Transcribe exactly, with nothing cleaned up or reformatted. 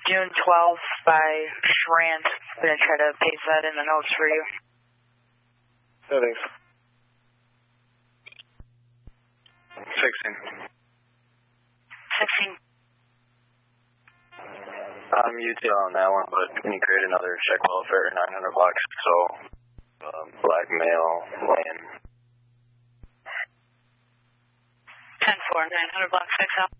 June twelfth by Schrant. I'm going to try to paste that in the notes for you. No, thanks. sixteen. sixteen. I'm U T L on that one, but can you create another check welfare, nine hundred bucks, so um, blackmail, land. ten four, nine hundred blocks, X L.